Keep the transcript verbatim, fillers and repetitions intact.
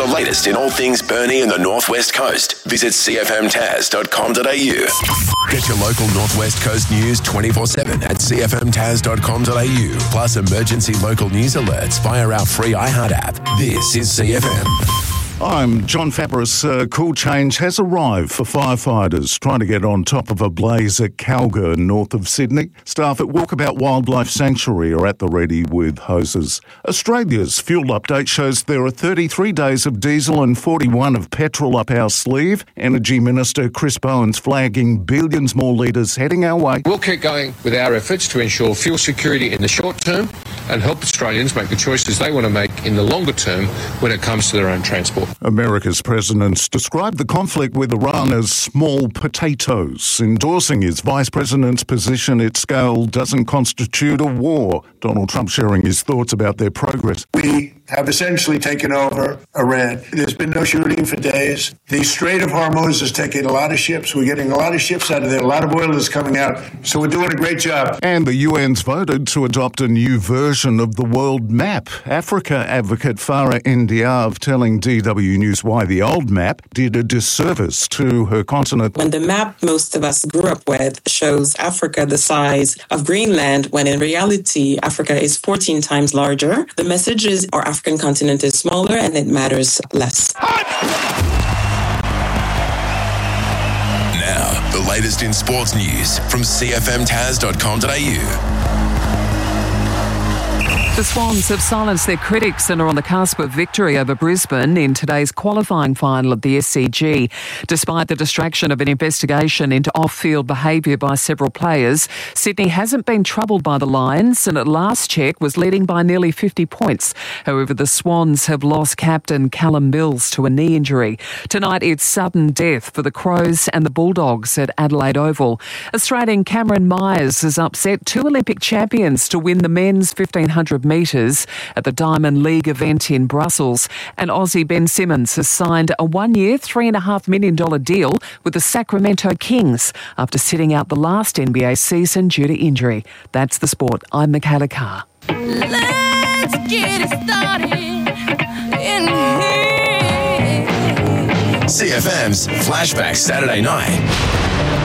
the latest in all things Burnie and the Northwest Coast. Visit c f m tas dot com dot a u. Get your local Northwest Coast news twenty-four seven at c f m tas dot com dot a u. Plus emergency local news alerts via our free iHeart app. This is C F M. I'm John Fabris. Uh, cool change has arrived for firefighters trying to get on top of a blaze at Calgary, north of Sydney. Staff at Walkabout Wildlife Sanctuary are at the ready with hoses. Australia's fuel update shows there are thirty-three days of diesel and forty-one of petrol up our sleeve. Energy Minister Chris Bowen's flagging billions more litres heading our way. We'll keep going with our efforts to ensure fuel security in the short term and help Australians make the choices they want to make in the longer term when it comes to their own transport. America's president's described the conflict with Iran as small potatoes, endorsing his vice president's position its scale doesn't constitute a war. Donald Trump sharing his thoughts about their progress. We have essentially taken over Iran. There's been no shooting for days. The Strait of Hormuz is taking a lot of ships. We're getting a lot of ships out of there. A lot of oil is coming out. So we're doing a great job. And the U N's voted to adopt a new version of the world map. Africa advocate Farah Ndiaye telling D W News why the old map did a disservice to her continent. When the map most of us grew up with shows Africa the size of Greenland, when in reality Africa is fourteen times larger, the message is our African continent is smaller and it matters less. Now, the latest in sports news from c f m tas dot com dot a u. The Swans have silenced their critics and are on the cusp of victory over Brisbane in today's qualifying final at the S C G. Despite the distraction of an investigation into off-field behaviour by several players, Sydney hasn't been troubled by the Lions and at last check was leading by nearly fifty points. However, the Swans have lost captain Callum Mills to a knee injury. Tonight it's sudden death for the Crows and the Bulldogs at Adelaide Oval. Australian Cameron Myers has upset two Olympic champions to win the men's fifteen hundred metres at the Diamond League event in Brussels. And Aussie Ben Simmons has signed a one-year, three point five million dollars deal with the Sacramento Kings after sitting out the last N B A season due to injury. That's the sport. I'm Michaela Carr. Let's get it started in here. C F M's Flashback Saturday Night.